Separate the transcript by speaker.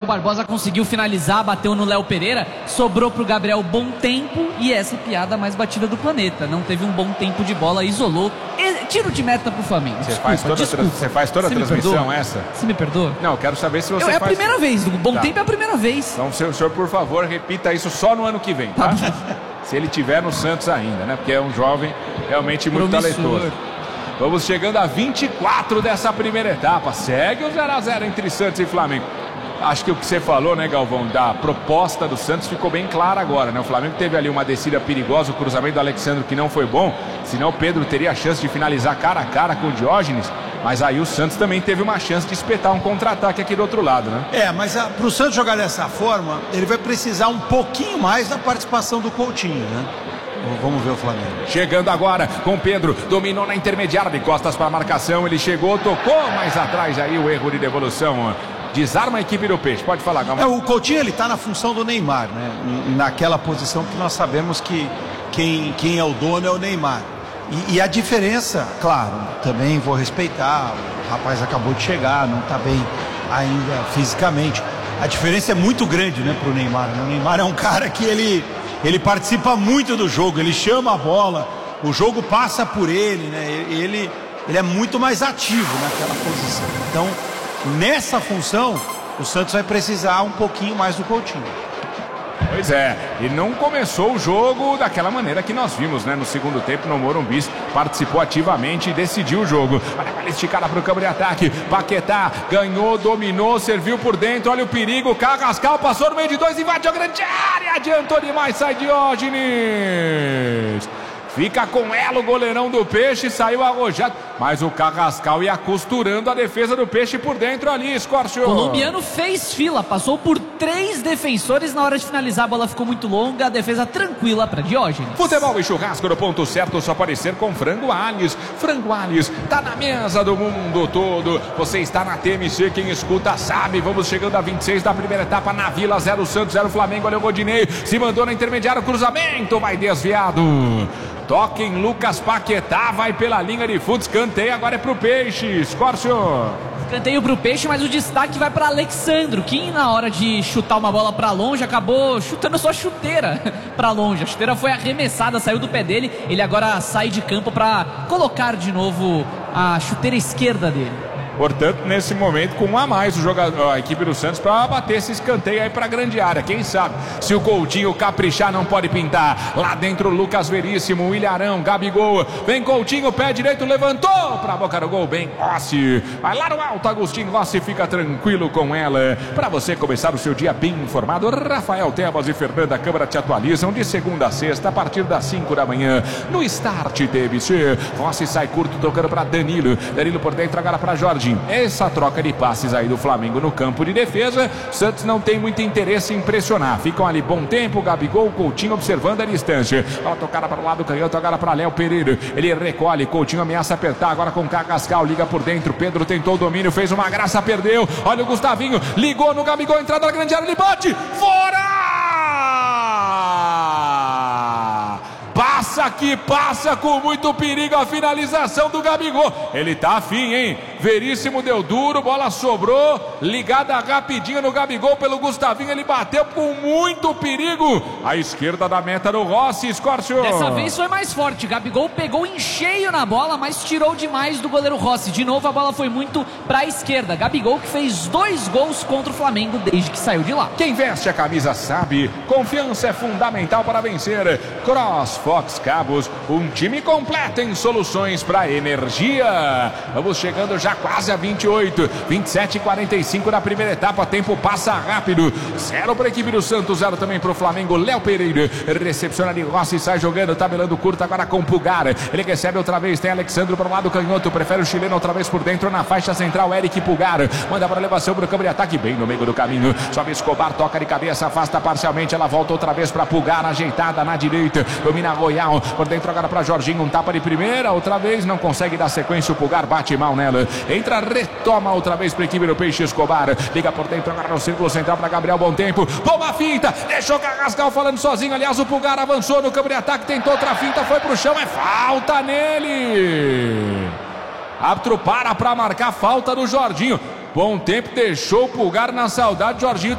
Speaker 1: Barbosa conseguiu finalizar, bateu no Léo Pereira, sobrou pro Gabriel Bom Tempo, e essa piada mais batida do planeta. Não teve um bom tempo de bola, isolou. Tiro de meta pro Flamengo.
Speaker 2: Você faz toda a transmissão essa?
Speaker 1: Você me perdoa?
Speaker 2: Não, eu quero saber se você faz...
Speaker 1: É a primeira vez, o Bom Tempo é a primeira vez.
Speaker 2: Então, o senhor, por favor, repita isso só no ano que vem, tá? Se ele tiver no Santos ainda, né? Porque é um jovem realmente muito talentoso. Vamos chegando a 24 dessa primeira etapa. Segue o 0-0 entre Santos e Flamengo. Acho que o que você falou, né, Galvão, da proposta do Santos ficou bem clara agora, né? O Flamengo teve ali uma descida perigosa, o cruzamento do Alexandre que não foi bom, senão o Pedro teria a chance de finalizar cara a cara com o Diógenes, mas aí o Santos também teve uma chance de espetar um contra-ataque aqui do outro lado, né?
Speaker 3: Mas para o Santos jogar dessa forma, ele vai precisar um pouquinho mais da participação do Coutinho, né? Vamos ver o Flamengo.
Speaker 2: Chegando agora com o Pedro, dominou na intermediária, de costas para a marcação, ele chegou, tocou mais atrás aí o erro de devolução. Desarma a equipe do Peixe, pode falar, calma.
Speaker 3: O Coutinho, ele tá na função do Neymar, né? Naquela posição que nós sabemos que quem é o dono é o Neymar. E a diferença, claro, também vou respeitar, o rapaz acabou de chegar, não tá bem ainda fisicamente. A diferença é muito grande, né, pro Neymar, né? O Neymar é um cara que ele participa muito do jogo, ele chama a bola, o jogo passa por ele, né? Ele é muito mais ativo naquela posição. Então, nessa função, o Santos vai precisar um pouquinho mais do Coutinho.
Speaker 2: Pois é, e não começou o jogo daquela maneira que nós vimos, né? No segundo tempo, no Morumbi, participou ativamente e decidiu o jogo. Olha a esticada para o campo de ataque. Paquetá ganhou, dominou, serviu por dentro. Olha o perigo. Carrascal passou no meio de dois, invade a grande área. Adiantou demais, sai Diógenes. Fica com ela o goleirão do Peixe, saiu arrojado, mas o Carrascal ia costurando a defesa do Peixe por dentro ali, Scorcio.
Speaker 1: O colombiano fez fila, passou por 3 defensores, na hora de finalizar a bola ficou muito longa, a defesa tranquila para Diógenes.
Speaker 2: Futebol e churrasco no ponto certo, só pode ser com Frango Alhes. Frango Alhes tá na mesa do mundo todo, você está na TMC, quem escuta sabe. Vamos chegando a 26 da primeira etapa na Vila, 0 Santos, 0 Flamengo. Olha o Rodinei, se mandou na intermediária, o cruzamento vai desviado. Toque em Lucas Paquetá, vai pela linha de fundo, escanteio, agora é pro Peixe, Scorcio.
Speaker 1: Escanteio pro Peixe, mas o destaque vai para Alexandro, que na hora de chutar uma bola para longe, acabou chutando sua chuteira para longe. A chuteira foi arremessada, saiu do pé dele, ele agora sai de campo para colocar de novo a chuteira esquerda dele.
Speaker 2: Portanto, nesse momento, com um a mais a equipe do Santos para bater esse escanteio aí para a grande área. Quem sabe se o Coutinho caprichar não pode pintar. Lá dentro, Lucas Veríssimo, o Ilharão, Gabigol. Vem Coutinho, pé direito, levantou para a boca do gol. Bem, Rossi. Vai lá no alto, Agostinho Rossi, fica tranquilo com ela. Para você começar o seu dia bem informado, Rafael Tebas e Fernanda Câmara te atualizam de segunda a sexta, a partir das 5 da manhã, no Start TVC. Rossi sai curto, tocando para Danilo. Danilo por dentro, agora para Jorge. Essa troca de passes aí do Flamengo no campo de defesa, Santos não tem muito interesse em pressionar. Ficam ali Bom Tempo, Gabigol, Coutinho observando a distância. Ela tocada para o lado canhoto, agora para Léo Pereira. Ele recolhe, Coutinho ameaça apertar, agora com Carrascal, liga por dentro. Pedro tentou o domínio, fez uma graça, perdeu. Olha o Gustavinho, ligou no Gabigol, entrada na grande área, ele bate, fora! Passa que passa com muito perigo a finalização do Gabigol. Ele tá afim, hein? Veríssimo deu duro, bola sobrou, ligada rapidinho no Gabigol pelo Gustavinho, ele bateu com muito perigo. A esquerda da meta do Rossi, Scorcio.
Speaker 1: Dessa vez foi mais forte, Gabigol pegou em cheio na bola, mas tirou demais do goleiro Rossi. De novo a bola foi muito pra esquerda. Gabigol que fez 2 gols contra o Flamengo desde que saiu de lá.
Speaker 2: Quem veste a camisa sabe, confiança é fundamental para vencer. CrossFox Cabos, um time completo em soluções para energia. Vamos chegando já quase a 28, 27 e 45 da primeira etapa, tempo passa rápido. 0 para a equipe do Santos, 0 também para o Flamengo. Léo Pereira recepciona de Rossi, sai jogando, tabelando curto agora com Pulgar. Ele recebe outra vez, tem Alexandre para o lado canhoto, prefere o chileno outra vez por dentro na faixa central. Eric Pulgar manda para elevação para o campo de ataque, bem no meio do caminho. Sobe Escobar, toca de cabeça, afasta parcialmente, ela volta outra vez para Pulgar, ajeitada na direita, domina Royal, por dentro agora para Jorginho, um tapa de primeira, outra vez não consegue dar sequência, o Pulgar bate mal nela, entra, retoma outra vez para a equipe do Peixe. Escobar, liga por dentro agora no círculo central para Gabriel Bom Tempo, boa finta, deixou Carrascal falando sozinho, aliás o Pulgar avançou no campo de ataque, tentou outra finta, foi pro chão, é falta nele. Árbitro para marcar falta do Jorginho. Bom Tempo deixou o Pulgar na saudade, Jorginho